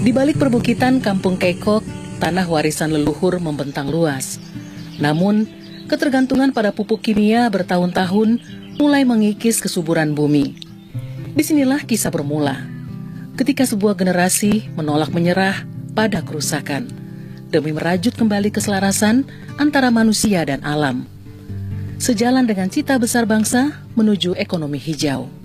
Di balik perbukitan Kampung Kekok, tanah warisan leluhur membentang luas. Namun, ketergantungan pada pupuk kimia bertahun-tahun mulai mengikis kesuburan bumi. Disinilah kisah bermula, ketika sebuah generasi menolak menyerah pada kerusakan, demi merajut kembali keselarasan antara manusia dan alam. Sejalan dengan cita besar bangsa menuju ekonomi hijau.